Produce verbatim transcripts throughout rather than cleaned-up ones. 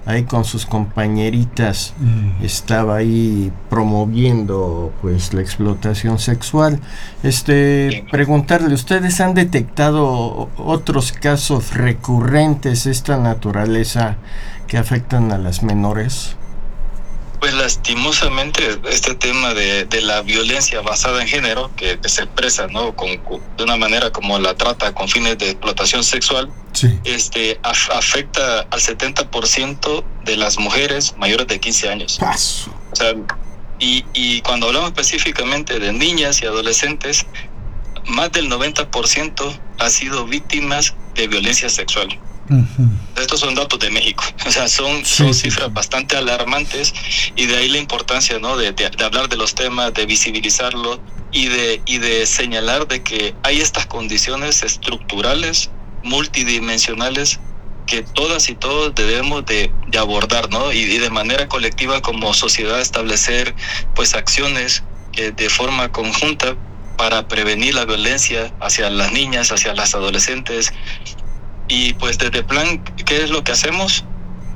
ahí con sus compañeritas mm. estaba ahí promoviendo pues la explotación sexual. Este, preguntarle, ¿ustedes han detectado otros casos recurrentes de esta naturaleza que afectan a las menores? Pues lastimosamente este tema de, de la violencia basada en género que, que se expresa, ¿no? Con, de una manera como la trata con fines de explotación sexual, sí. este, af, afecta al setenta por ciento de las mujeres mayores de quince años. Paso. O sea, y, y cuando hablamos específicamente de niñas y adolescentes, más del noventa por ciento ha sido víctimas de violencia sexual. Uh-huh. Estos son datos de México, o sea, son, sí, son cifras sí. bastante alarmantes, y de ahí la importancia, ¿no? de, de, de hablar de los temas, de visibilizarlo y de, y de señalar de que hay estas condiciones estructurales, multidimensionales, que todas y todos debemos de, de abordar, ¿no? Y, y de manera colectiva como sociedad establecer pues acciones que de forma conjunta para prevenir la violencia hacia las niñas, hacia las adolescentes. Y pues desde Plan, ¿qué es lo que hacemos?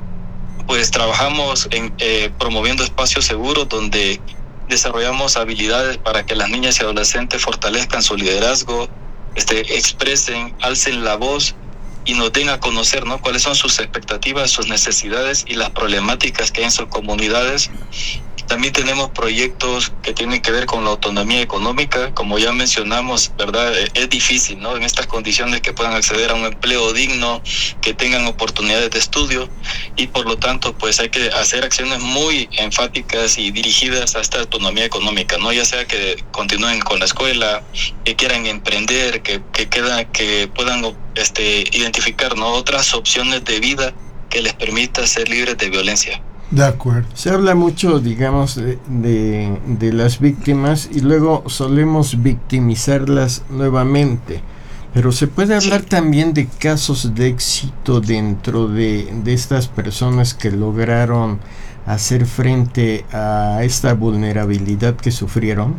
Pues trabajamos en eh, promoviendo espacios seguros donde desarrollamos habilidades para que las niñas y adolescentes fortalezcan su liderazgo, este, expresen, alcen la voz y nos den a conocer, ¿no? Cuáles son sus expectativas, sus necesidades y las problemáticas que hay en sus comunidades. También tenemos proyectos que tienen que ver con la autonomía económica. Como ya mencionamos, ¿verdad? Es difícil, ¿no? En estas condiciones que puedan acceder a un empleo digno, que tengan oportunidades de estudio, y por lo tanto, pues hay que hacer acciones muy enfáticas y dirigidas a esta autonomía económica, ¿no? Ya sea que continúen con la escuela, que quieran emprender, que, que, queda, que puedan este, identificar, ¿no? Otras opciones de vida que les permita ser libres de violencia. De acuerdo. Se habla mucho, digamos, de, de, de las víctimas y luego solemos victimizarlas nuevamente. Pero se puede hablar sí. también de casos de éxito dentro de, de estas personas que lograron hacer frente a esta vulnerabilidad que sufrieron.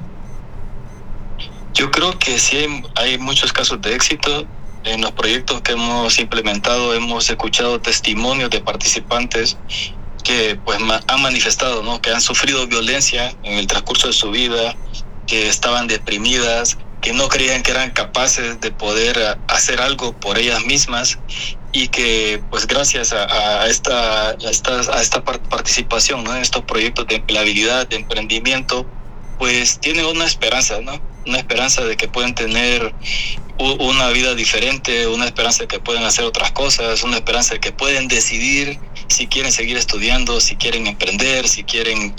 Yo creo que sí hay, hay muchos casos de éxito. En los proyectos que hemos implementado hemos escuchado testimonios de participantes que pues ma- han manifestado, ¿no? Que han sufrido violencia en el transcurso de su vida, que estaban deprimidas, que no creían que eran capaces de poder hacer algo por ellas mismas, y que pues gracias a, a esta a esta, a esta participación, ¿no? En estos proyectos de empleabilidad, de emprendimiento, pues tienen una esperanza, ¿no? Una esperanza de que pueden tener una vida diferente, una esperanza de que pueden hacer otras cosas, una esperanza de que pueden decidir si quieren seguir estudiando, si quieren emprender, si quieren...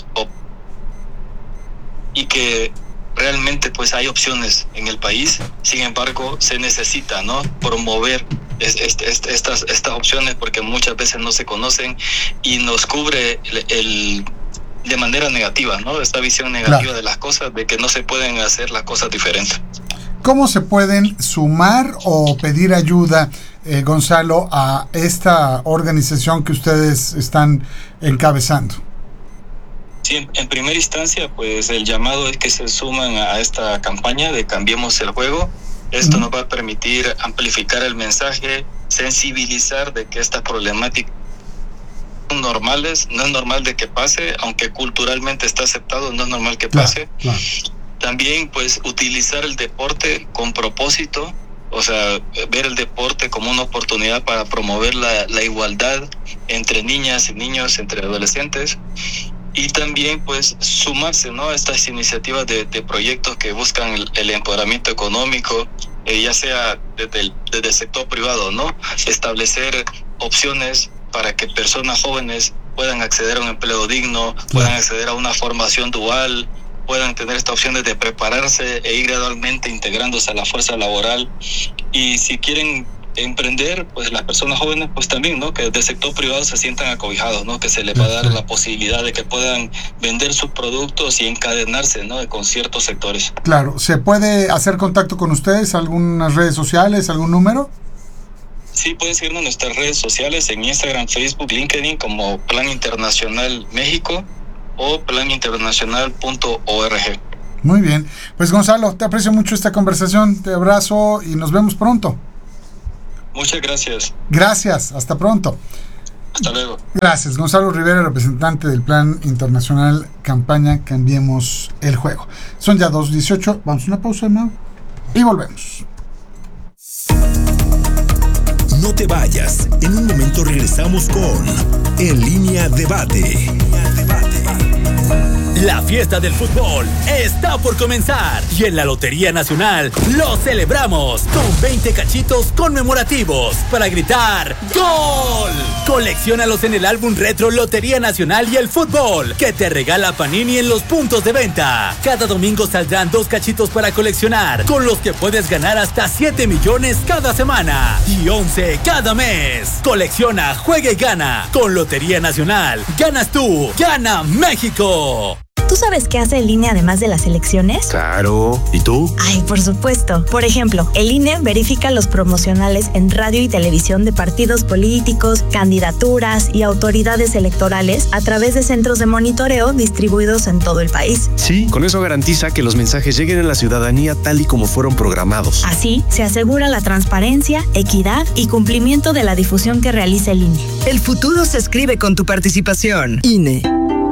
Y que realmente pues hay opciones en el país. Sin embargo, se necesita, ¿no? promover es, es, es, estas, estas opciones, porque muchas veces no se conocen y nos cubre el... el de manera negativa, ¿no? Esta visión negativa claro. de las cosas, de que no se pueden hacer las cosas diferentes. ¿Cómo se pueden sumar o pedir ayuda, eh, Gonzalo, a esta organización que ustedes están encabezando? Sí, en primera instancia, pues el llamado es que se suman a esta campaña de Cambiemos el Juego. Esto uh-huh. nos va a permitir amplificar el mensaje, sensibilizar de que esta problemática normales, no es normal de que pase, aunque culturalmente está aceptado, no es normal que pase. Claro, claro. También pues utilizar el deporte con propósito, o sea, ver el deporte como una oportunidad para promover la, la igualdad entre niñas y niños, entre adolescentes, y también pues sumarse, ¿no? a estas iniciativas de, de proyectos que buscan el, el empoderamiento económico, eh, ya sea desde el, desde el sector privado, ¿no? Establecer opciones para que personas jóvenes puedan acceder a un empleo digno, puedan acceder a una formación dual, puedan tener estas opciones de prepararse e ir gradualmente integrándose a la fuerza laboral. Y si quieren emprender, pues las personas jóvenes, pues también, ¿no? Que desde el sector privado se sientan acobijados, ¿no? Que se les va a dar la posibilidad de que puedan vender sus productos y encadenarse, ¿no? Con ciertos sectores. Claro, ¿se puede hacer contacto con ustedes? ¿Algunas redes sociales? ¿Algún número? Sí, pueden seguirnos en nuestras redes sociales, en Instagram, Facebook, LinkedIn, como Plan Internacional México o plan internacional punto org. Muy bien. Pues Gonzalo, te aprecio mucho esta conversación, te abrazo y nos vemos pronto. Muchas gracias. Gracias, hasta pronto. Hasta luego. Gracias. Gonzalo Rivera, representante del Plan Internacional Campaña Cambiemos el Juego. Son ya dos dieciocho. Vamos a una pausa, ¿no? Y volvemos. No te vayas. En un momento regresamos con En Línea Debate. La fiesta del fútbol está por comenzar y en la Lotería Nacional lo celebramos con veinte cachitos conmemorativos para gritar ¡Gol! Colecciónalos en el álbum retro Lotería Nacional y el Fútbol que te regala Panini en los puntos de venta. Cada domingo saldrán dos cachitos para coleccionar, con los que puedes ganar hasta siete millones cada semana y once cada mes. Colecciona, juega y gana. Con Lotería Nacional, ganas tú, gana México. ¿Tú sabes qué hace el I N E además de las elecciones? Claro. ¿Y tú? Ay, por supuesto. Por ejemplo, el I N E verifica los promocionales en radio y televisión de partidos políticos, candidaturas y autoridades electorales a través de centros de monitoreo distribuidos en todo el país. Sí, con eso garantiza que los mensajes lleguen a la ciudadanía tal y como fueron programados. Así, se asegura la transparencia, equidad y cumplimiento de la difusión que realiza el I N E. El futuro se escribe con tu participación. I N E.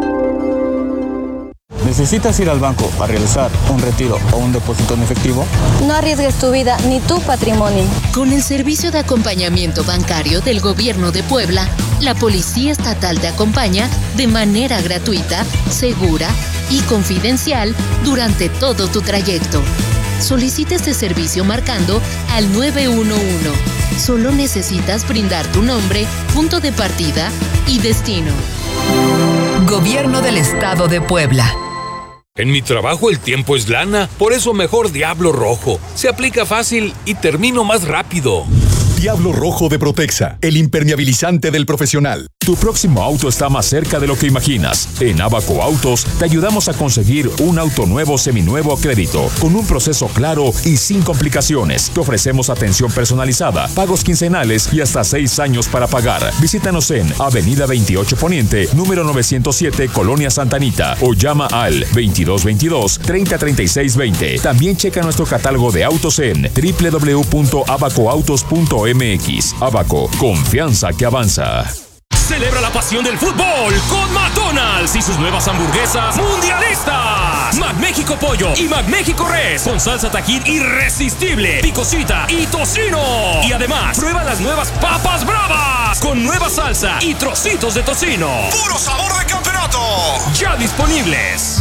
¿Necesitas ir al banco a realizar un retiro o un depósito en efectivo? No arriesgues tu vida ni tu patrimonio. Con el servicio de acompañamiento bancario del Gobierno de Puebla, la Policía Estatal te acompaña de manera gratuita, segura y confidencial durante todo tu trayecto. Solicita este servicio marcando al nueve uno uno. Solo necesitas brindar tu nombre, punto de partida y destino. Gobierno del Estado de Puebla. En mi trabajo el tiempo es lana, por eso mejor Diablo Rojo. Se aplica fácil y termino más rápido. Diablo Rojo de Protexa, el impermeabilizante del profesional. Tu próximo auto está más cerca de lo que imaginas. En Abaco Autos te ayudamos a conseguir un auto nuevo seminuevo a crédito, con un proceso claro y sin complicaciones. Te ofrecemos atención personalizada, pagos quincenales y hasta seis años para pagar. Visítanos en Avenida veintiocho Poniente, número novecientos siete, Colonia Santa Anita, o llama al veintidós veintidós, treinta treinta y seis veinte. También checa nuestro catálogo de autos en doble u doble u doble u punto abaco autos punto m x. Abaco, confianza que avanza. Celebra la pasión del fútbol con McDonald's y sus nuevas hamburguesas mundialistas. McMéxico Pollo y McMéxico Res con salsa Tajín irresistible, picosita y tocino. Y además, prueba las nuevas papas bravas con nueva salsa y trocitos de tocino. ¡Puro sabor de campeonato! Ya disponibles.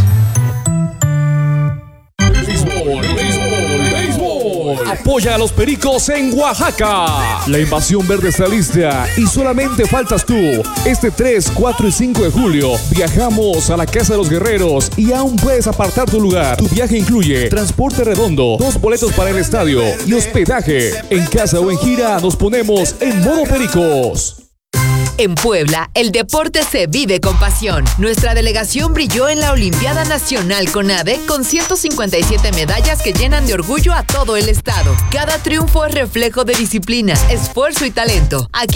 Béisbol, béisbol, béisbol. Apoya a los Pericos en Oaxaca. La invasión verde está lista y solamente faltas tú. Este tres, cuatro y cinco de julio viajamos a la Casa de los Guerreros y aún puedes apartar tu lugar. Tu viaje incluye transporte redondo, dos boletos para el estadio y hospedaje. En casa o en gira nos ponemos en modo Pericos. En Puebla, el deporte se vive con pasión. Nuestra delegación brilló en la Olimpiada Nacional CONADE con ciento cincuenta y siete medallas que llenan de orgullo a todo el estado. Cada triunfo es reflejo de disciplina, esfuerzo y talento. Aquí